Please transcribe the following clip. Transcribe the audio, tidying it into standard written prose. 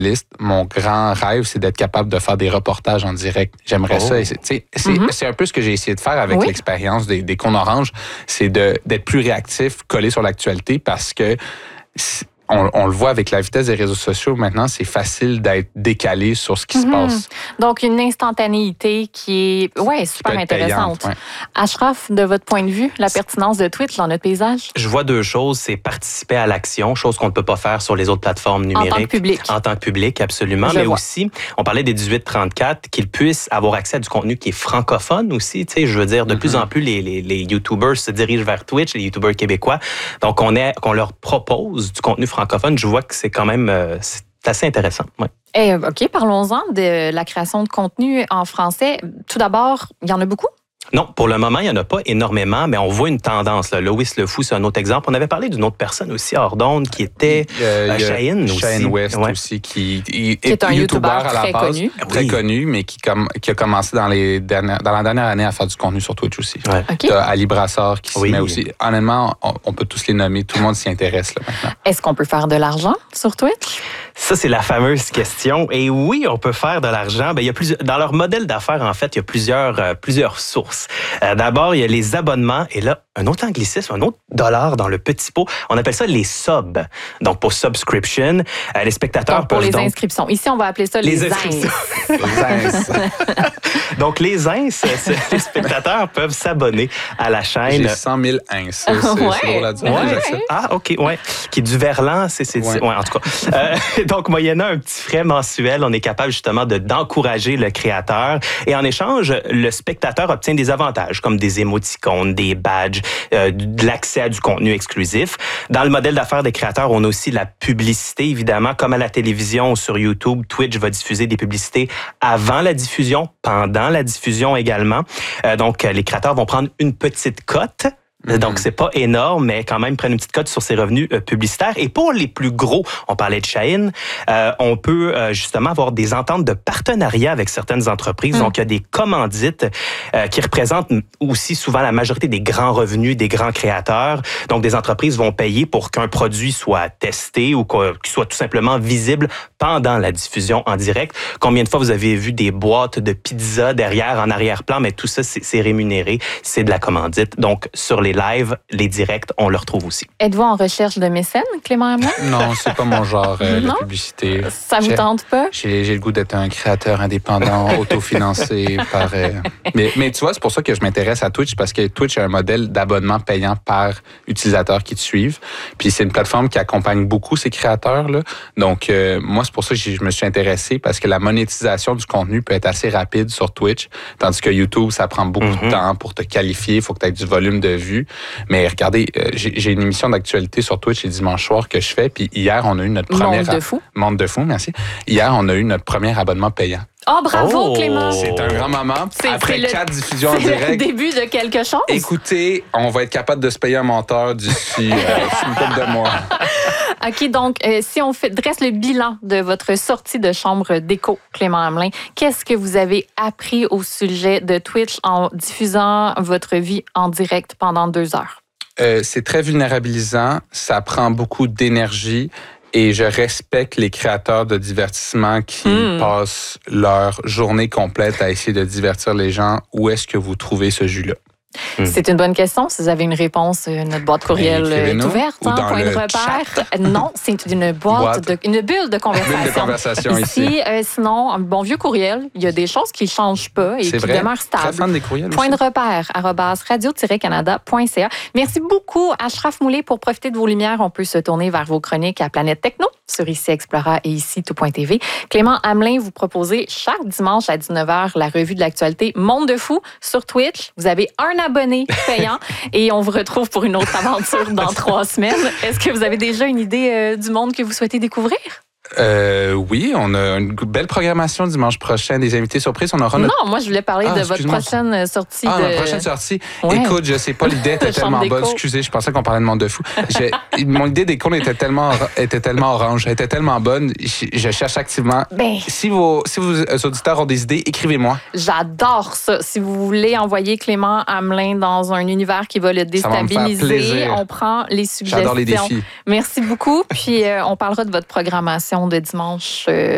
Mon grand rêve, c'est d'être capable de faire des reportages en direct. J'aimerais ça. Et c'est un peu ce que j'ai essayé de faire avec l'expérience des cônes oranges, c'est d'être plus réactif, collé sur l'actualité, parce que on le voit avec la vitesse des réseaux sociaux maintenant, c'est facile d'être décalé sur ce qui se passe. Donc, une instantanéité qui est super intéressante. Payante, Ashraf, de votre point de vue, la pertinence de Twitch dans notre paysage? Je vois deux choses. C'est participer à l'action, chose qu'on ne peut pas faire sur les autres plateformes numériques. En tant que public. En tant que public, absolument. Mais aussi, on parlait des 18-34, qu'ils puissent avoir accès à du contenu qui est francophone aussi. Tu sais, je veux dire, de plus en plus, les YouTubers se dirigent vers Twitch, les YouTubers québécois. Donc, qu'on leur propose du contenu francophone, je vois que c'est quand même c'est assez intéressant. Ouais. OK, parlons-en de la création de contenu en français. Tout d'abord, il y en a beaucoup? Non, pour le moment, il n'y en a pas énormément, mais on voit une tendance. Là. Lois Le Fou, c'est un autre exemple. On avait parlé d'une autre personne aussi hors d'onde qui était Cheyenne aussi. Cheyenne West aussi, qui est un YouTuber à la base, très connu, mais qui a commencé dans la dernière année à faire du contenu sur Twitch aussi. Ouais. Okay. T'as Ali Brassard qui s'y met aussi. Honnêtement, on peut tous les nommer. Tout le monde s'y intéresse là, maintenant. Est-ce qu'on peut faire de l'argent sur Twitch? Ça, c'est la fameuse question. Et oui, on peut faire de l'argent. Il y a dans leur modèle d'affaires, en fait, il y a plusieurs sources. D'abord, il y a les abonnements. Et là, un autre anglicisme, un autre dollar dans le petit pot. On appelle ça les subs. Donc, pour subscription, les spectateurs pour les inscriptions. Ici, on va appeler ça les inscriptions. Donc, les ins, les spectateurs peuvent s'abonner à la chaîne. J'ai 100 000 ins. C'est drôle à dire. Ah, OK, ouais. Qui est du verlan, en tout cas. Donc, moyennant un petit frais mensuel, on est capable justement d'encourager le créateur. Et en échange, le spectateur obtient des avantages comme des émoticônes, des badges, de l'accès à du contenu exclusif. Dans le modèle d'affaires des créateurs, on a aussi la publicité, évidemment. Comme à la télévision ou sur YouTube, Twitch va diffuser des publicités avant la diffusion, pendant la diffusion également. Donc, les créateurs vont prendre une petite cote. Donc, c'est pas énorme, mais quand même prennent une petite cote sur ses revenus publicitaires. Et pour les plus gros, on parlait de Shaheen, on peut justement avoir des ententes de partenariat avec certaines entreprises. Donc, il y a des commandites qui représentent aussi souvent la majorité des grands revenus des grands créateurs. Donc, des entreprises vont payer pour qu'un produit soit testé ou qu'il soit tout simplement visible pendant la diffusion en direct. Combien de fois vous avez vu des boîtes de pizza derrière, en arrière-plan, mais tout ça, c'est rémunéré, c'est de la commandite. Donc, sur les lives, les directs, on le retrouve aussi. Êtes-vous en recherche de mécène, Clément Hamelin? Non, c'est pas mon genre de publicité. Ça vous tente pas? J'ai le goût d'être un créateur indépendant, autofinancé par... Mais tu vois, c'est pour ça que je m'intéresse à Twitch, parce que Twitch a un modèle d'abonnement payant par utilisateur qui te suivent. Puis c'est une plateforme qui accompagne beaucoup ces créateurs-là. Donc, moi, c'est pour ça que je me suis intéressé, parce que la monétisation du contenu peut être assez rapide sur Twitch, tandis que YouTube, ça prend beaucoup de temps pour te qualifier. Il faut que tu aies du volume de vues. Mais regardez, j'ai une émission d'actualité sur Twitch les dimanches soirs que je fais. Puis hier, on a eu notre première... Monde de fou, merci. Hier, on a eu notre premier abonnement payant. Oh, bravo, Clément! C'est un grand moment. Après 4 diffusions en direct. C'est le début de quelque chose. Écoutez, on va être capable de se payer un monteur d'ici une couple de mois. OK, donc, si on dresse le bilan de votre sortie de chambre d'écho, Clément Hamelin, qu'est-ce que vous avez appris au sujet de Twitch en diffusant votre vie en direct pendant 2 heures? C'est très vulnérabilisant. Ça prend beaucoup d'énergie. Et je respecte les créateurs de divertissement qui passent leur journée complète à essayer de divertir les gens. Où est-ce que vous trouvez ce jus-là? C'est une bonne question. Si vous avez une réponse, notre boîte courriel est ouverte. Ou dans point le de repère. chat. Non, c'est une une bulle de conversation. Bulle de conversation ici. Sinon, un bon vieux courriel. Il y a des choses qui ne changent pas et qui demeurent stables. Très fan des courriels point aussi. de repère, @radio-canada.ca. Merci beaucoup, Ashraf Moulay. Pour profiter de vos lumières, on peut se tourner vers vos chroniques à Planète Techno sur ICI Explora et ici tout.tv. Clément Hamelin, vous proposez chaque dimanche à 19h la revue de l'actualité Monde de fou sur Twitch. Vous avez un abonné payant et on vous retrouve pour une autre aventure dans 3 semaines. Est-ce que vous avez déjà une idée du monde que vous souhaitez découvrir? Oui, on a une belle programmation dimanche prochain, des invités surprises. On aura Non, moi je voulais parler de votre prochaine sortie. Ma prochaine sortie. Ouais. Écoute, je sais pas, l'idée était tellement bonne. Excusez, je pensais qu'on parlait de Monde de fou. Mon idée des cônes était tellement orange, elle était tellement bonne. Je cherche activement. Si vos auditeurs ont des idées, écrivez-moi. J'adore ça. Si vous voulez envoyer Clément Hamelin dans un univers qui va le déstabiliser, on prend les suggestions. J'adore les défis. Merci beaucoup. Puis on parlera de votre programmation de dimanche